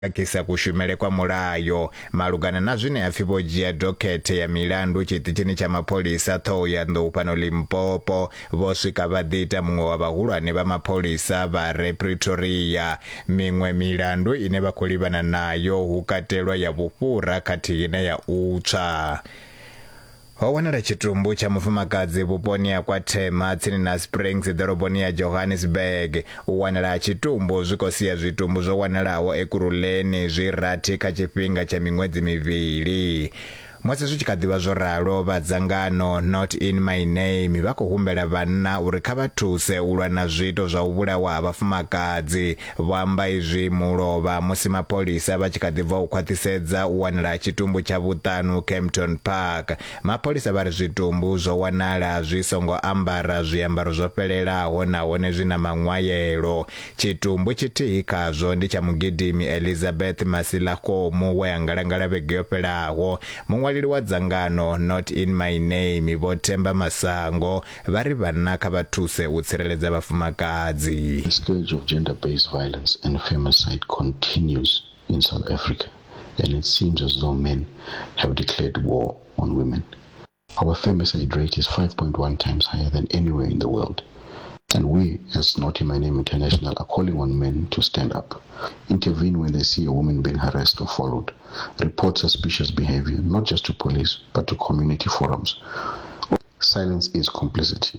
kisa kushumele kwa mulayo malugana na zwine apfi vho dzhia dokhethe ya milandu tshiṱitshini tsha mapholisa Thohoyandou fhano Limpopo vho swika vha ḓita muṅwe wa vhahulwane vha mapholisa vha re Pretoria. Miṅwe milandu ine vha khou livhana nayo hu katelwa ya vhufhura khathihi na ya utswa. Ho wanala tshitumbu tsha mufumakadzi vhuponi ha kwa Thema tsini na Springs ḓoroboni ya Johannesburg. U wanala tshitumbu zwi khou sia zwitumbu zwo wanalaho Ekurhuleni zwi rathi kha tshifhinga tsha miṅwedzi mivhili. Musi zwi tshi kha ḓivha zwo ralo vha dzangano Not In My Name vha khou humbela vhanna uri kha vha thuse u lwa na zwiito zwa u vhulawa ha vhafumakadzi. Vho amba izwi mulovha musi mapholisa vha tshi kha ḓi bva u khwaṱhisedza u wanala tshitumbu tsha vhuṱanu Kempton Park. Mapholisa vha ri zwitumbu zwo wanala zwi songo ambara zwiambaro zwo fhelelaho nahone zwi na maṅwayelo. Tshitumbu tshithihi khazwo ndi tsha mugidimi Elizabeth Masilakomu we a ngalangala vhege yo fhelaho. Muṅwaleli wa dzangano Not In My Name Vho Themba Masango vha ri vhanna kha vha thuse u tsireledza vhafumakadzi. The scourge of gender-based violence and femicide continues in South Africa, and it seems as though men have declared war on women. Our femicide rate is 5.1 times higher than anywhere in the world. And we, as Not In My Name International, are calling on men to stand up, intervene when they see a woman being harassed or followed, report suspicious behavior, not just to police, but to community forums. Silence is complicity.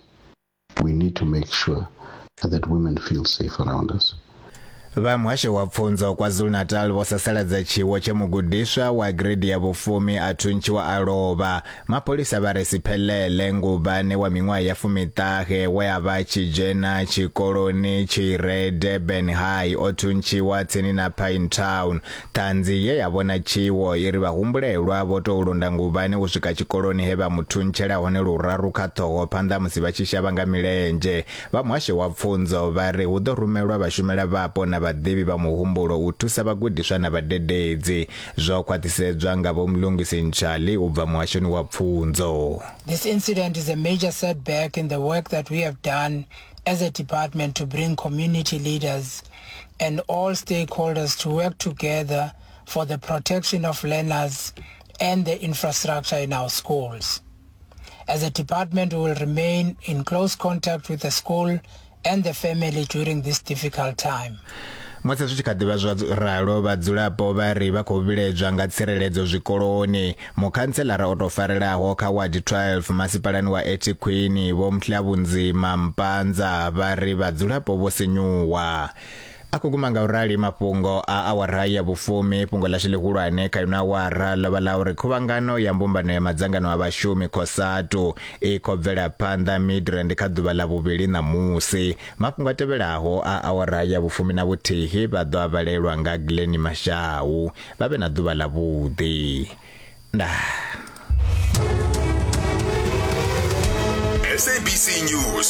We need to make sure that women feel safe around us. Vha muhasho wa pfunzo KwaZulu-Natal vho sasaladza tshiwo tshe mugudiswa wa grade ya vhufumi a thuntshiwa a lovha. Mapholisa vha ri Siphelele Ngubane wa miṅwaha ya 19 we a vha tshi dzhena tshikoloni tshi re Durban High o thuntshiwa tsini na Pinetown. Ṱhanzi ye ya vhona tshiwo iri vhahumbulelwa vho tou londa Ngubane u swika tshikoloni he vha muthuntsela hone luraru kha ṱhoho phanḓa musi vha tshi shavha nga milenzhe. Vha muhasho wa pfunzo vha ri hu ḓo rumelwa vhashumela vhapo na vhaḓivhi vha muhumbulo u thusa vhagudiswa na vhadededzi. Zwo khwaṱhisedzwa nga Vho Mlungisi Nchali u bva muhashoni wa pfunzo. This incident is a major setback in the work that we have done as a department to bring community leaders and all stakeholders to work together for the protection of learners and the infrastructure in our schools. As a department, we will remain in close contact with the school and the family during this difficult time. Musi zwi tshi kha ḓivha zwa ralo vhadzulapo vha ri vha khou vhiledzwa nga tsireledzo zwikoloni. Mukhanselara o tou farelaho kha ward 12 masipalani wa eThekwini Vho Mhlabunzima Mpanza vha ri vhadzulapo vho senyuwa. Akuguma nga urali mafhungo a awara ya vhufumi fhungo ḽa ḽihulwane kha ino awara ḽo vha ḽa uri khuvhangano ya mbumbano ya madzangano a vhashumi COSATU i khou bvela phanḓa Midrand kha ḓuvha ḽa vhuvhili ṋamusi. Mafhungo a tevhelaho a awara ya vhufumi na vhuthihi vha ḓo a vhalelwa nga Glen Mashau. Vha vhe na ḓuvha ḽa vhuḓi. SABC News